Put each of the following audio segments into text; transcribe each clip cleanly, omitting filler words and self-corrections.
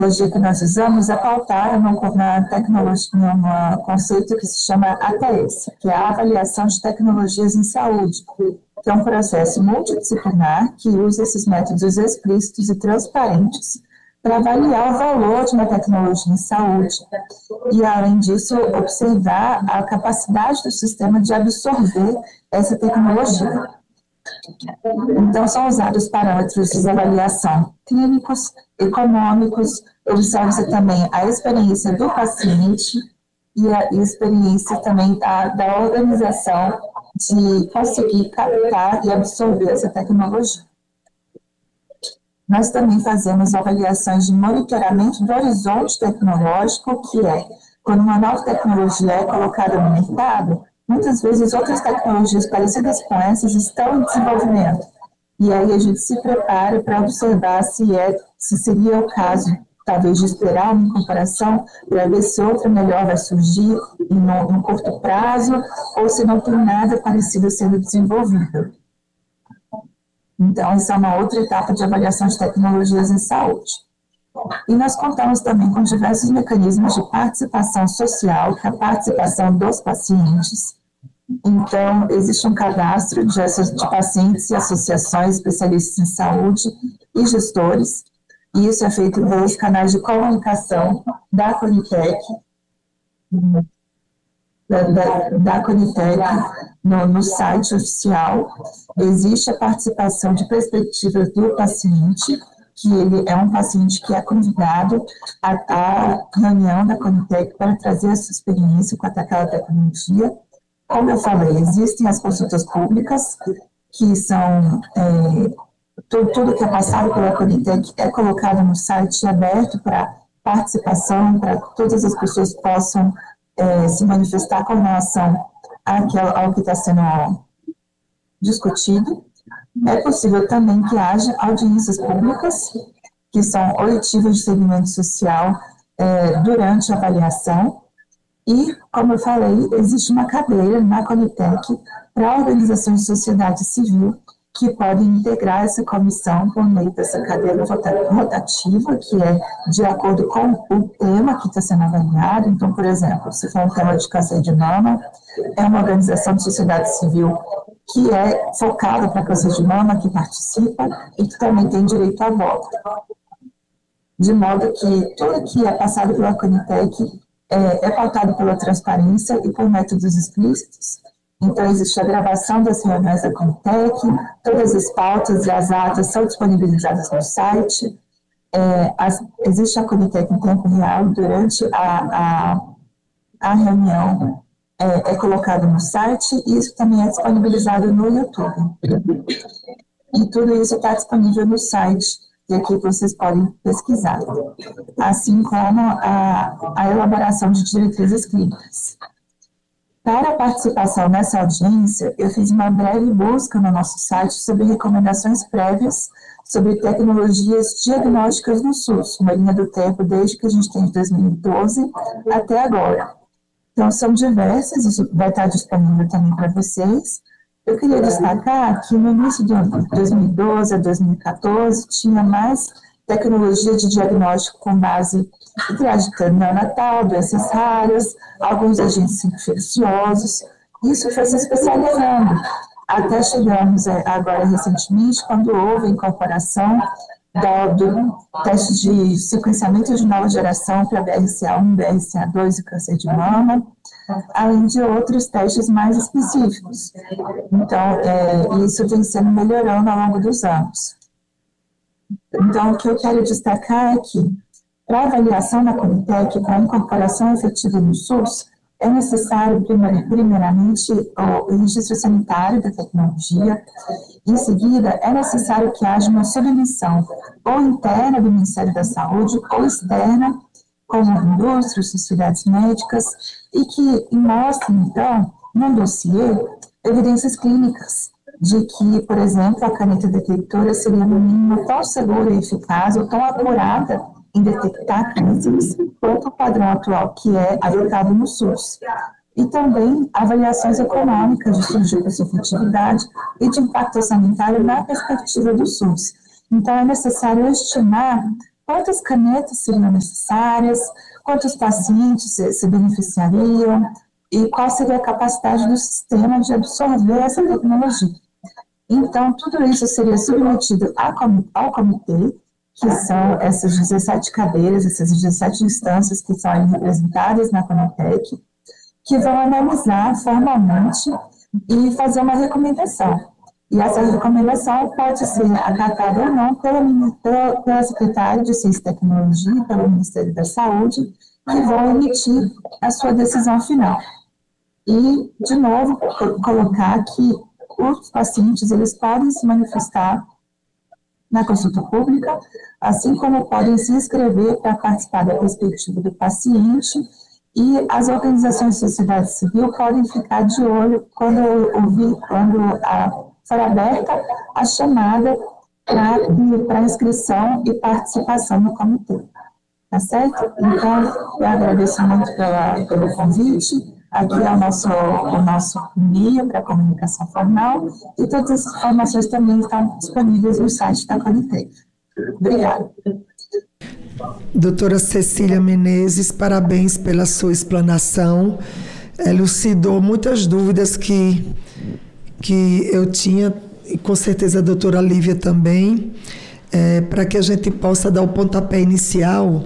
que nós usamos é pautada na tecnologia, num conceito que se chama ATS, que é a Avaliação de Tecnologias em Saúde, que é um processo multidisciplinar que usa esses métodos explícitos e transparentes para avaliar o valor de uma tecnologia em saúde e, além disso, observar a capacidade do sistema de absorver essa tecnologia. Então, são usados parâmetros de avaliação clínicos, econômicos, observa-se também a experiência do paciente e a experiência também da organização de conseguir captar e absorver essa tecnologia. Nós também fazemos avaliações de monitoramento do horizonte tecnológico, que é quando uma nova tecnologia é colocada no mercado, muitas vezes outras tecnologias parecidas com essas estão em desenvolvimento. E aí a gente se prepara para observar se seria o caso, talvez, de esperar uma incorporação para ver se outra melhor vai surgir no curto prazo ou se não tem nada parecido sendo desenvolvido. Então, essa é uma outra etapa de avaliação de tecnologias em saúde. E nós contamos também com diversos mecanismos de participação social, que é a participação dos pacientes. Então, existe um cadastro de pacientes e associações especialistas em saúde e gestores, e isso é feito pelos canais de comunicação da Conitec, no site oficial. Existe a participação de perspectivas do paciente, que ele é um paciente que é convidado à reunião da Conitec para trazer a sua experiência com aquela tecnologia. Como eu falei, existem as consultas públicas, que são tudo que é passado pela Conitec é colocado no site aberto para participação, para que todas as pessoas possam se manifestar com relação ao que está sendo discutido. É possível também que haja audiências públicas, que são oitivas de segmento social durante a avaliação. E, como eu falei, existe uma cadeira na Conitec para organizações de sociedade civil que podem integrar essa comissão por meio dessa cadeira rotativa, que é de acordo com o tema que está sendo avaliado. Então, por exemplo, se for um tema de câncer de mama, é uma organização de sociedade civil que é focada para câncer de mama, que participa e que também tem direito a voto. De modo que tudo que é passado pela Conitec é pautado pela transparência e por métodos explícitos. Então, existe a gravação das reuniões da Conitec, todas as pautas e as atas são disponibilizadas no site, existe a Conitec em tempo real durante a reunião, é colocado no site, e isso também é disponibilizado no YouTube. E tudo isso está disponível no site, e aqui vocês podem pesquisar, assim como a elaboração de diretrizes clínicas. Para a participação nessa audiência, eu fiz uma breve busca no nosso site sobre recomendações prévias sobre tecnologias diagnósticas no SUS, uma linha do tempo desde que a gente tem de 2012 até agora. Então, são diversas, isso vai estar disponível também para vocês. Eu queria destacar que no início de 2012 a 2014 tinha mais tecnologia de diagnóstico com base em triagem neonatal, doenças raras, alguns agentes infecciosos. Isso foi se especializando, até chegamos agora recentemente, quando houve a incorporação do teste de sequenciamento de nova geração para BRCA1, BRCA2 e câncer de mama, além de outros testes mais específicos. Então, isso vem sendo melhorando ao longo dos anos. Então, o que eu quero destacar é que, para a avaliação da Conitec, para a incorporação efetiva no SUS, é necessário, primeiramente, o registro sanitário da tecnologia. Em seguida, é necessário que haja uma submissão ou interna do Ministério da Saúde ou externa, como indústrias, sociedades médicas, e que mostre, então, no dossiê, evidências clínicas de que, por exemplo, a caneta detectora seria, no mínimo, tão segura e eficaz ou tão apurada em detectar cânceres quanto o padrão atual que é adotado no SUS. E também avaliações econômicas de estudo de custo-efetividade e de impacto sanitário na perspectiva do SUS. Então, é necessário estimar quantas canetas seriam necessárias, quantos pacientes se beneficiariam e qual seria a capacidade do sistema de absorver essa tecnologia. Então, tudo isso seria submetido ao comitê, que são essas 17 cadeiras, essas 17 instâncias que são representadas na Conitec, que vão analisar formalmente e fazer uma recomendação. E essa recomendação pode ser acatada ou não pela Secretaria de Ciência e Tecnologia e pelo Ministério da Saúde, que vão emitir a sua decisão final. E, de novo, colocar que os pacientes eles podem se manifestar na consulta pública, assim como podem se inscrever para participar da perspectiva do paciente, e as organizações de sociedade civil podem ficar de olho quando for aberta a chamada para inscrição e participação no comitê. Tá certo? Então, eu agradeço muito pelo convite. Aqui é o nosso e-mail para comunicação formal, e todas as informações também estão disponíveis no site da Conitec. Obrigada. Doutora Cecília Menezes, parabéns pela sua explanação. Elucidou muitas dúvidas que eu tinha, e com certeza a doutora Lívia também, para que a gente possa dar o pontapé inicial.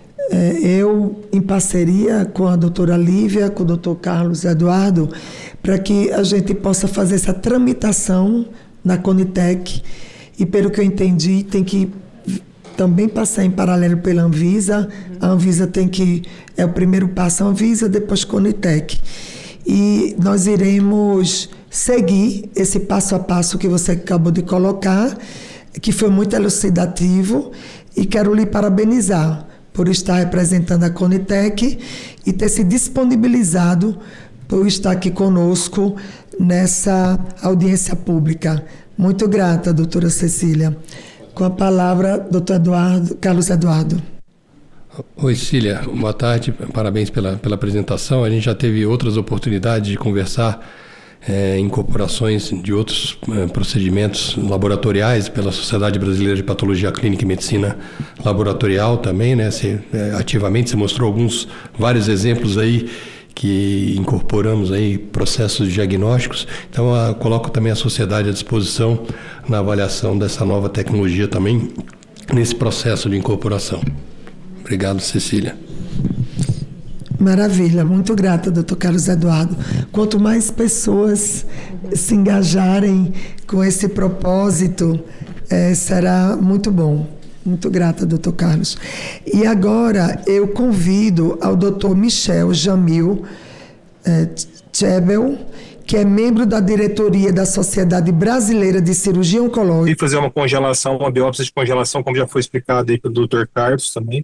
Eu, em parceria com a doutora Lívia, com o doutor Carlos Eduardo, para que a gente possa fazer essa tramitação na Conitec, e pelo que eu entendi, tem que também passar em paralelo pela Anvisa. A Anvisa é o primeiro passo a Anvisa, depois Conitec. E nós iremos seguir esse passo a passo que você acabou de colocar, que foi muito elucidativo, e quero lhe parabenizar por estar representando a Conitec e ter se disponibilizado por estar aqui conosco nessa audiência pública. Muito grata, doutora Cecília. Com a palavra, doutor Carlos Eduardo. Oi, Cecília. Boa tarde. Parabéns pela apresentação. A gente já teve outras oportunidades de conversar incorporações de outros procedimentos laboratoriais pela Sociedade Brasileira de Patologia Clínica e Medicina Laboratorial também, né? Ativamente você mostrou vários exemplos aí que incorporamos aí processos diagnósticos. Então, coloco também a sociedade à disposição na avaliação dessa nova tecnologia também nesse processo de incorporação. Obrigado, Cecília. Maravilha, muito grata, doutor Carlos Eduardo. Quanto mais pessoas se engajarem com esse propósito, será muito bom. Muito grata, doutor Carlos. E agora eu convido ao doutor Michel Jamil Chebel, que é membro da diretoria da Sociedade Brasileira de Cirurgia Oncológica. E fazer uma congelação, uma biópsia de congelação, como já foi explicado aí pelo doutor Carlos também.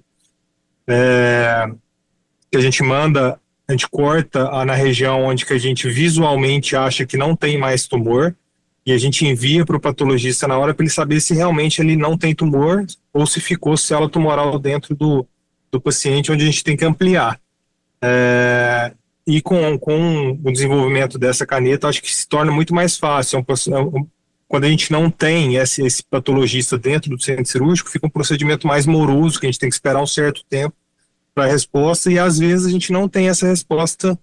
Que a gente corta na região onde que a gente visualmente acha que não tem mais tumor, e a gente envia para o patologista na hora para ele saber se realmente ele não tem tumor ou se ficou célula tumoral dentro do paciente, onde a gente tem que ampliar. E com o desenvolvimento dessa caneta, acho que se torna muito mais fácil. Quando a gente não tem esse patologista dentro do centro cirúrgico, fica um procedimento mais moroso, que a gente tem que esperar um certo tempo para a resposta, e às vezes a gente não tem essa resposta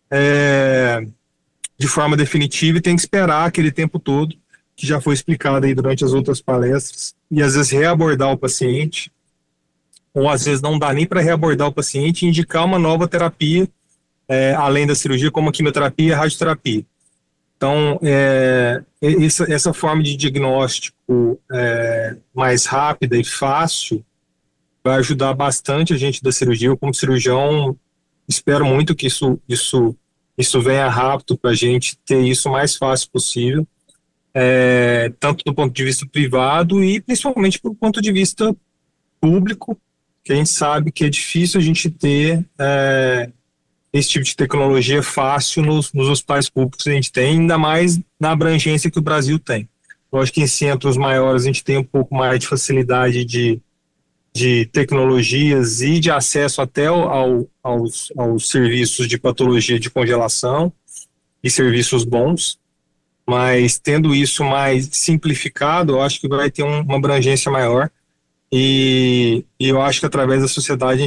de forma definitiva e tem que esperar aquele tempo todo, que já foi explicado aí durante as outras palestras, e às vezes reabordar o paciente, ou às vezes não dá nem para reabordar o paciente e indicar uma nova terapia, além da cirurgia, como a quimioterapia e a radioterapia. Então, essa forma de diagnóstico mais rápida e fácil vai ajudar bastante a gente da cirurgia. Eu, como cirurgião, espero muito que isso venha rápido para a gente ter isso o mais fácil possível, tanto do ponto de vista privado e principalmente do ponto de vista público, que a gente sabe que é difícil a gente ter esse tipo de tecnologia fácil nos hospitais públicos que a gente tem, ainda mais na abrangência que o Brasil tem. Eu acho que em centros maiores a gente tem um pouco mais de facilidade de tecnologias e de acesso até aos serviços de patologia de congelação e serviços bons, mas tendo isso mais simplificado, eu acho que vai ter uma abrangência maior e eu acho que através da sociedade